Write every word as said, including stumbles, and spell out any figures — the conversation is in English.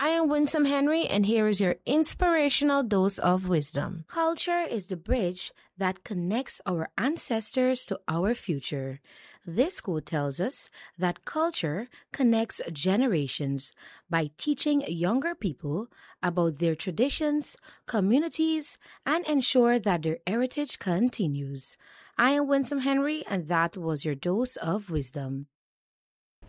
I am Winsome Henry, and here is your inspirational dose of wisdom. Culture is the bridge that connects our ancestors to our future. This quote tells us that culture connects generations by teaching younger people about their traditions, communities, and ensure that their heritage continues. I am Winsome Henry, and that was your dose of wisdom.